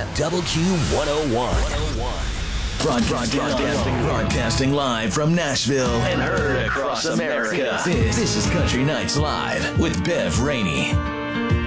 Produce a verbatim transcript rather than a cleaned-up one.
Double Q one oh one. Broadcasting, broadcasting, broadcasting live from Nashville and heard across America. This, this is Country Nights Live with Bev Rainey.